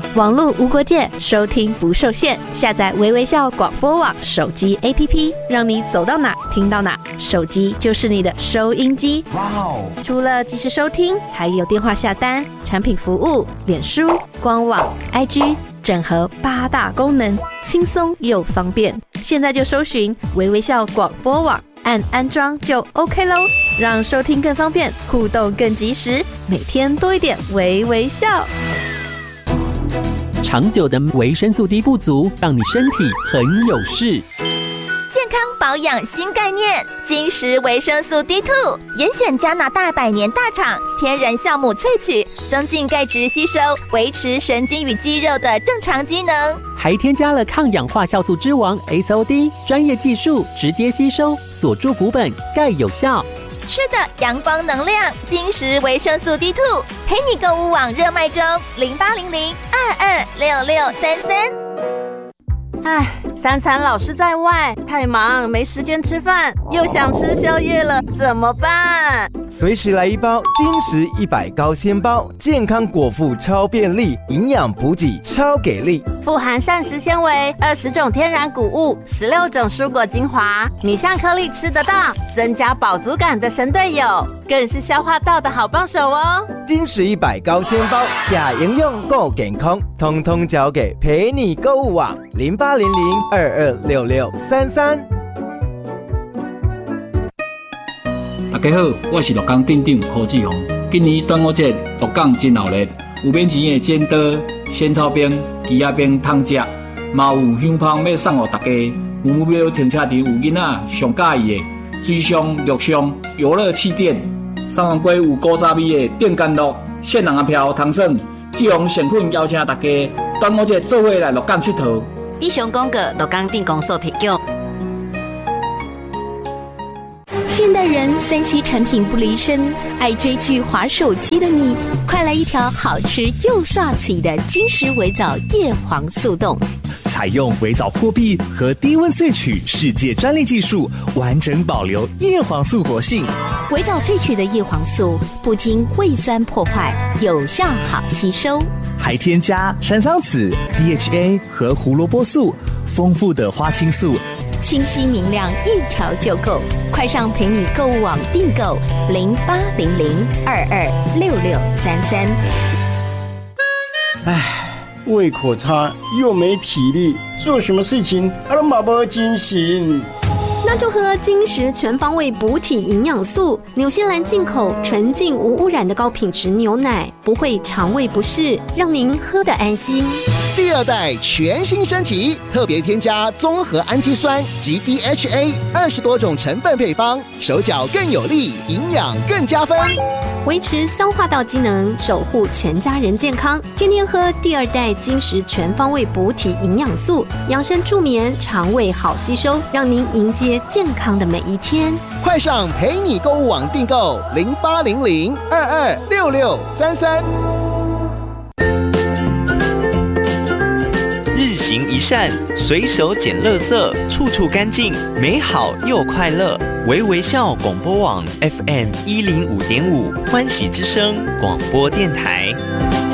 网络无国界，收听不受限。下载微微笑广播网手机 APP， 让你走到哪听到哪，手机就是你的收音机。哇哦！除了即时收听，还有电话下单、产品服务、脸书、官网、IG， 整合8大功能，轻松又方便。现在就搜寻微微笑广播网，按安装就 OK 咯，让收听更方便，互动更及时，每天多一点微微笑。 长久的维生素 D 不足，让你身体很有事。 健康保养新概念，金石维生素 D2， 严选加拿大100年大厂天然酵母萃取，增进钙质吸收，维持神经与肌肉的正常机能。 还添加了抗氧化酵素之王 SOD， 专业技术直接吸收，锁住骨本，钙有效。 吃的阳光能量，金石维生素 D2， 陪你购物网热卖中，0800-226633。 唉，三餐老是在外，太忙没时间吃饭，又想吃宵夜了，怎么办？ 随时来一包金石100高纤包，健康果腹超便利，营养补给超给力， 富含膳食纤维、20种天然谷物、16种蔬果精华，米香颗粒吃得到，增加饱足感的神队友，更是消化道的好帮手哦。 金石100高纤包，假营养够健康，通通交给陪你购物网0800-226633。 大家好，我是鹿港镇长何志宏。今年端午节鹿港真热闹，有免钱的煎刀、仙草冰、鸡仔冰通吃，嘛有香香要送给大家。有目标停车场有囡仔上喜欢的水上、陆上游乐器店，三王街有古早味的电干乐、限人票通耍。志宏诚恳邀请大家端午节做伙来鹿港佚佗。 以上广告鹿港镇公所提供。 现代人3C 产品不离身，爱追剧滑手机的你，快来一条好吃又刷嘴的金石微藻叶黄素冻。 采用微藻破壁和低温萃取世界专利技术，完整保留叶黄素活性。 微藻萃取的叶黄素不经胃酸破坏，有效好吸收， 还添加山桑子、DHA 和胡萝卜素，丰富的花青素， 清晰明亮，一条就够。快上陪你购物网订购0800-226633。 唉，胃口差又没体力，做什么事情都没精神。 那就喝金石全方位补体营养素，纽西兰进口纯净无污染的高品质牛奶，不会肠胃不适，让您喝得安心。 第2代全新升级，特别添加综合氨基酸及 DHA 20多种成分配方，手脚更有力，营养更加分， 维持消化道机能，守护全家人健康。天天喝第2代金石全方位补体营养素，养生助眠，肠胃好吸收，让您迎接健康的每一天。 快上陪你购物网订购0800-226633。 日行一善，随手捡垃圾，处处干净，美好又快乐。微微笑广播网 FM105.5欢喜之声广播电台。